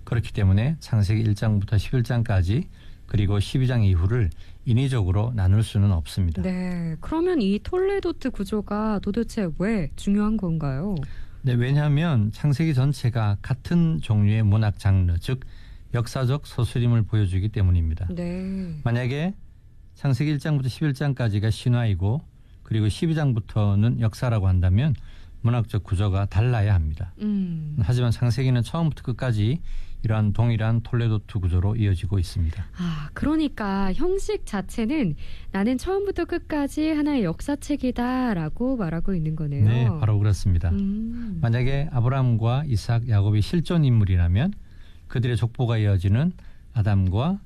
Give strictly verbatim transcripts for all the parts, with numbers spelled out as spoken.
그렇기 때문에 창세기 일 장부터 십일 장까지 그리고 십이 장 이후를 인위적으로 나눌 수는 없습니다. 네, 그러면 이 톨레도트 구조가 도대체 왜 중요한 건가요? 네, 왜냐하면 창세기 전체가 같은 종류의 문학 장르, 즉 역사적 서술임을 보여주기 때문입니다. 네. 만약에 창세기 일 장부터 십일 장까지가 신화이고 그리고 십이 장부터는 역사라고 한다면 문학적 구조가 달라야 합니다. 음. 하지만 창세기는 처음부터 끝까지 이러한 동일한 톨레도트 구조로 이어지고 있습니다. 아, 그러니까 형식 자체는 나는 처음부터 끝까지 하나의 역사책이다라고 말하고 있는 거네요. 네, 바로 그렇습니다. 음. 만약에 아브라함과 이삭, 야곱이 실존 인물이라면 그들의 족보가 이어지는 아담과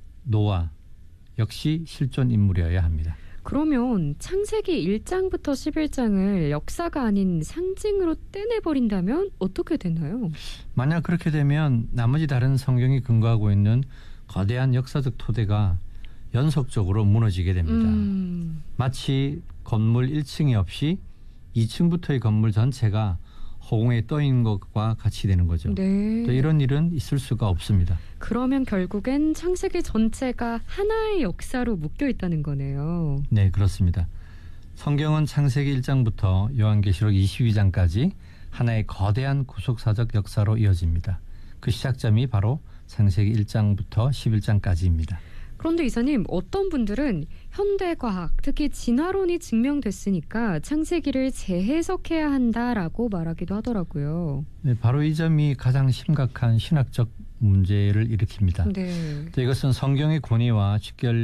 노아 역시 실존 인물이어야 합니다. 그러면 창세기 일 장부터 십일 장을 역사가 아닌 상징으로 떼내버린다면 어떻게 되나요? 만약 그렇게 되면 나머지 다른 성경이 근거하고 있는 거대한 역사적 토대가 연속적으로 무너지게 됩니다. 음. 마치 건물 일 층이 없이 이 층부터의 건물 전체가 허공에 떠 있는 것과 같이 되는 거죠. 네. 또 이런 일은 있을 수가 없습니다. 그러면 결국엔 창세기 전체가 하나의 역사로 묶여 있다는 거네요. 네, 그렇습니다. 성경은 창세기 일 장부터 요한계시록 이십이 장까지 하나의 거대한 구속사적 역사로 이어집니다. 그 시작점이 바로 창세기 일 장부터 십일 장까지입니다. 그런데 이사님, 어떤 분들은 현대과학, 특히 진화론이 증명됐으니까 창세기를 재해석해야 한다라고 말하기도 하더라고요. 네, 바로 이 점이 가장 심각한 신학적 문제를 일으킵니다. 네. 또 이것은 성경의 권위와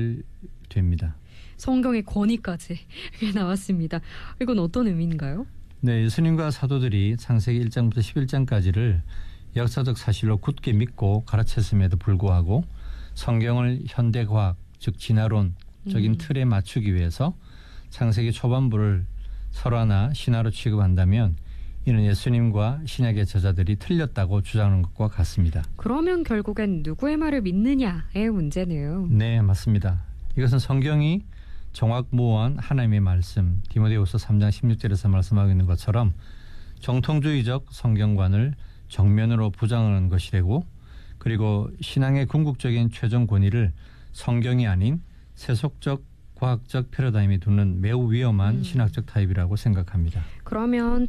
직결됩니다. 성경의 권위까지 나왔습니다. 이건 어떤 의미인가요? 네, 예수님과 사도들이 창세기 일 장부터 십일 장까지를 역사적 사실로 굳게 믿고 가르쳤음에도 불구하고 성경을 현대과학, 즉 진화론적인 음. 틀에 맞추기 위해서 창세기 초반부를 설화나 신화로 취급한다면 이는 예수님과 신약의 저자들이 틀렸다고 주장하는 것과 같습니다. 그러면 결국엔 누구의 말을 믿느냐의 문제네요. 네, 맞습니다. 이것은 성경이 정확무오한 하나님의 말씀, 디모데후서 삼 장 십육 절에서 말씀하고 있는 것처럼 정통주의적 성경관을 정면으로 부정하는 것이 되고 그리고 신앙의 궁극적인 최종 권위를 성경이 아닌 세속적 과학적 패러다임이 두는 매우 위험한 음. 신학적 타입이라고 생각합니다. 그러면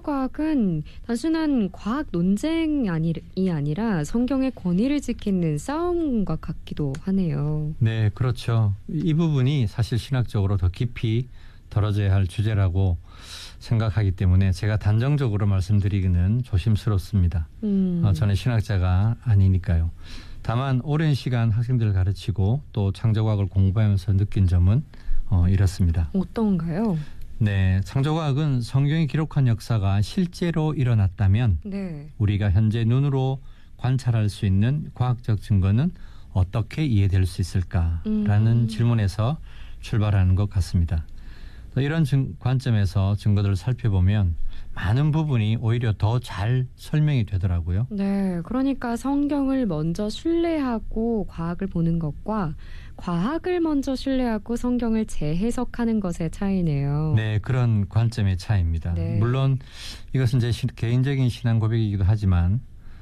창조과학은 단순한 과학 논쟁이 아니, 아니라 성경의 권위를 지키는 싸움과 같기도 하네요. 네, 그렇죠. 이 부분이 사실 신학적으로 더 깊이 다뤄져야 할 주제라고 생각하기 때문에 제가 단정적으로 말씀드리기는 조심스럽습니다. 음. 어, 저는 신학자가 아니니까요. 다만 오랜 시간 학생들을 가르치고 또 창조과학을 공부하면서 느낀 점은 어, 이렇습니다. 어떤가요? 네, 창조과학은 성경이 기록한 역사가 실제로 일어났다면 네. 우리가 현재 눈으로 관찰할 수 있는 과학적 증거는 어떻게 이해될 수 있을까라는 음. 질문에서 출발하는 것 같습니다. 이런 증, 관점에서 증거들을 살펴보면 많은 부분이 오히려 더 잘 설명이 되더라고요. 네, 그러니까 성경을 먼저 신뢰하고 과학을 보는 것과 과학을 먼저 신뢰하고 성경을 재해석하는 것의 차이네요. 네, 그런 관점의 차이입니다. 네. 물론 이것은 제 시, 개인적인 신앙 고백이기도 하지만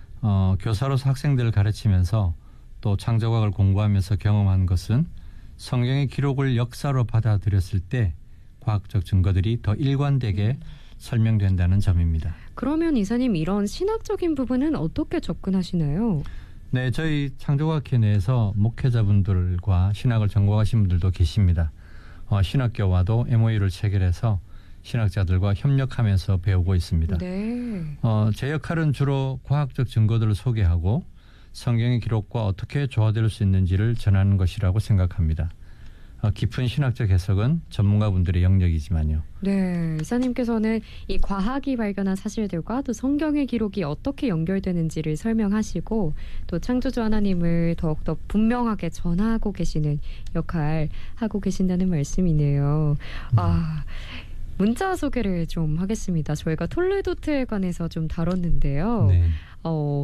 어, 교사로서 학생들을 가르치면서 또 창조과학을 공부하면서 경험한 것은 성경의 기록을 역사로 받아들였을 때 과학적 증거들이 더 일관되게 음. 설명된다는 점입니다. 그러면 이사님, 이런 신학적인 부분은 어떻게 접근하시나요? 네, 저희 창조과학회 내에서 목회자분들과 신학을 전공하신 분들도 계십니다. 어, 신학교와도 엠오유를 체결해서 신학자들과 협력하면서 배우고 있습니다. 네. 어, 제 역할은 주로 과학적 증거들을 소개하고 성경의 기록과 어떻게 조화될 수 있는지를 전하는 것이라고 생각합니다. 어, 깊은 신학적 해석은 전문가분들의 영역이지만요. 네, 이사님께서는 이 과학이 발견한 사실들과 또 성경의 기록이 어떻게 연결되는지를 설명하시고 또 창조주 하나님을 더욱더 분명하게 전하고 계시는 역할 하고 계신다는 말씀이네요. 음. 아, 문자 소개를 좀 하겠습니다. 저희가 톨레도트에 관해서 좀 다뤘는데요. 네. 어,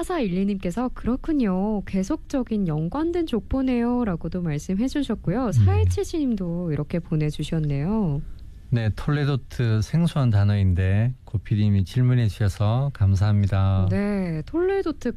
사사일이님께서 그렇군요. 계속적인 연관된 족보네요. 라고도 말씀해 주셨고요. 사일칠칠님도 이렇게 보내주셨네요. 네, 톨레도트 생소한 단어인데 고피디님이 질문해 주셔서 감사합니다. 네, 톨레도트가